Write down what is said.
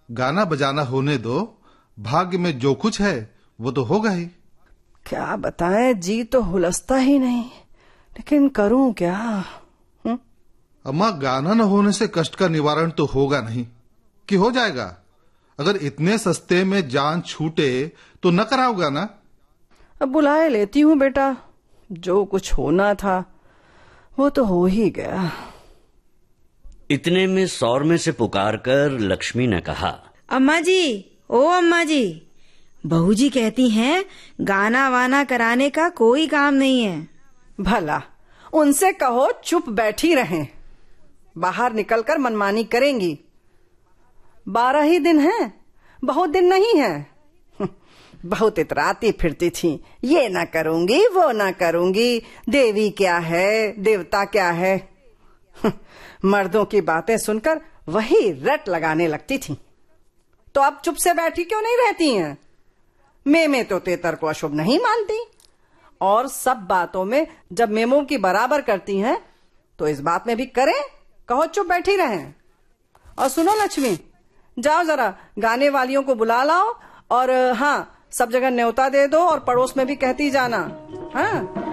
गाना बजाना होने दो, भाग्य में जो कुछ है वो तो होगा ही। क्या बताएं, जी तो हुलसता ही नहीं, लेकिन करूं क्या? अम्मा, गाना न होने से कष्ट का निवारण तो होगा नहीं कि हो जाएगा? अगर इतने सस्ते में जान छूटे तो न कराओगा ना? अब बुलाए लेती हूँ बेटा, जो कुछ होना था वो तो हो ही गया। इतने में सौर में से पुकार कर लक्ष्मी ने कहा, अम्मा जी, ओ अम्मा जी, बहू जी कहती हैं गाना वाना कराने का कोई काम नहीं है। भला उनसे कहो चुप बैठी रहें, बाहर निकलकर मनमानी करेंगी। 12 ही दिन हैं, बहुत दिन नहीं है। बहुत इतराती फिरती थी, ये ना करूंगी वो ना करूंगी, देवी क्या है देवता क्या है। मर्दों की बातें सुनकर वही रट लगाने लगती थी। तो अब चुप से बैठी क्यों नहीं रहती हैं? मेमे तो तेतर को अशुभ नहीं मानती, और सब बातों में जब मेमों की बराबर करती हैं तो इस बात में भी करें, कहो चुप बैठी रहें। और सुनो लक्ष्मी, जाओ जरा गाने वालियों को बुला लाओ, और हाँ, सब जगह न्योता दे दो और पड़ोस में भी कहती जाना। हाँ।